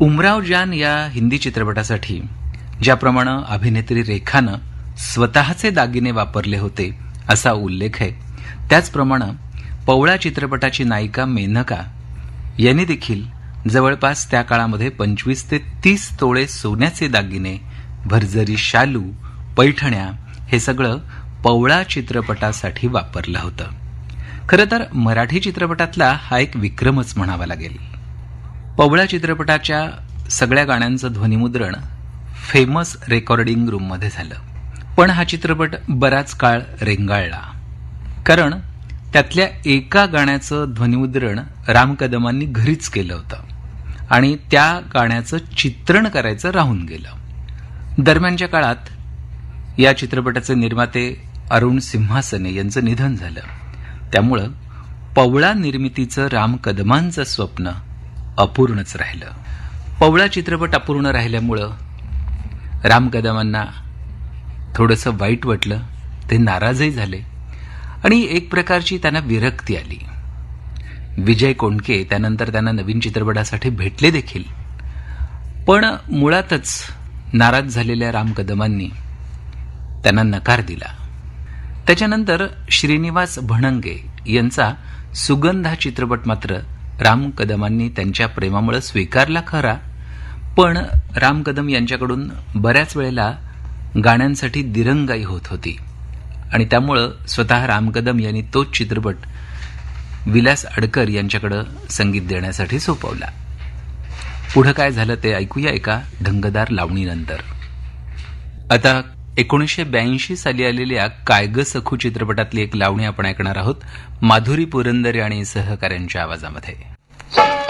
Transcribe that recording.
उमराव जान या हिंदी चित्रपटासाठी ज्याप्रमाणे अभिनेत्री रेखानं स्वतःचे दागिने वापरले होते असा उल्लेख आहे, त्याचप्रमाणे पवळा चित्रपटाची नायिका मेनका यांनी देखील जवळपास त्या काळामध्ये 25 ते 30 तोळे सोन्याचे दागिने, भरजरी शालू, पैठण्या हे सगळं पवळा चित्रपटासाठी वापरलं होतं. खरं तर मराठी चित्रपटातला हा एक विक्रमच म्हणावा लागेल. पवळा चित्रपटाच्या सगळ्या गाण्यांचं ध्वनिमुद्रण फेमस रेकॉर्डिंग रूममध्ये झालं. पण हा चित्रपट बराच काळ रेंगाळला, कारण त्यातल्या एका गाण्याचं ध्वनिमुद्रण राम कदमांनी घरीच केलं होतं आणि त्या गाण्याचं चित्रण करायचं राहून गेलं. दरम्यानच्या काळात या चित्रपटाचे निर्माते अरुण सिंहासने यांचं निधन झालं. त्यामुळं पवळा निर्मितीचं राम कदमांचं स्वप्न अपूर्णच राहिलं. पवळा चित्रपट अपूर्ण राहिल्यामुळं राम कदमांना थोडंसं वाईट वाटलं, ते नाराजही झाले आणि एक प्रकारची त्यांना विरक्ती आली. विजय कोंडके त्यानंतर त्यांना नवीन चित्रपटासाठी भेटले देखील, पण मुळातच नाराज झालेल्या राम कदमांनी त्यांना नकार दिला. त्याच्यानंतर श्रीनिवास भणंगे यांचा सुगंध हा चित्रपट मात्र राम कदमांनी त्यांच्या प्रेमामुळे स्वीकारला खरा, पण राम कदम यांच्याकडून बऱ्याच वेळेला गाण्यांसाठी दिरंगाई होत होती आणि त्यामुळं स्वतः राम कदम यांनी तोच चित्रपट विलास अडकर यांच्याकडे संगीत देण्यासाठी सोपवला. पुढं काय झालं ते ऐकूया एका ढंगदार लावणीनंतर. आता 1982 साली आलेल्या काय ग सखू चित्रपटातली एक लावणी आपण ऐकणार आहोत, माधुरी पुरंदरे आणि सहकाऱ्यांच्या आवाजामध्ये.